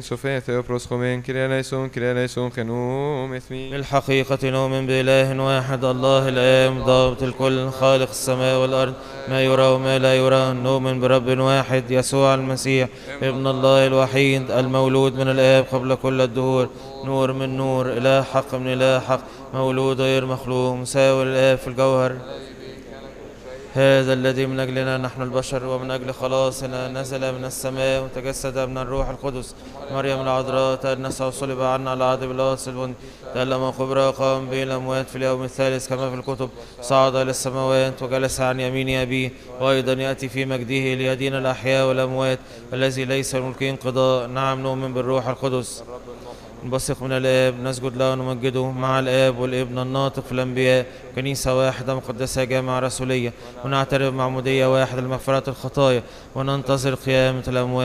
Sofia Theopros Homen Kyrie eleison Genum Ethmi. بالحقيقة نؤمن بإله واحد الله الآب ضابط الكل خالق السماء والأرض ما يرى وما لا يرى. نؤمن برب واحد يسوع المسيح ابن الله الوحيد المولود من الآب قبل كل الدهور، نور من نور، إله حق من إله حق، مولود غير مخلوق، مساوي للآب في الجوهر. هذا الذي من أجلنا نحن البشر ومن أجل خلاصنا نزل من السماء وتجسد من الروح القدس مريم العذراء تأنس وصلب عنا على عهد بيلاطس البنطي، تألم وكبر وقام به الأموات في اليوم الثالث كما في الكتب، صعد إلى السماوات وجلس عن يمين أبيه، وأيضا يأتي في مجده ليدين الأحياء والأموات الذي ليس ملكه انقضاء. نعم نؤمن بالروح القدس نبثق من الآب نسجد له ونمجده مع الآب والابن الناطق في الأنبياء، كنيسة واحدة مقدسة جامعة رسولية، ونعترف معمودية واحدة لمغفرة الخطايا، وننتظر قيامة الأموات.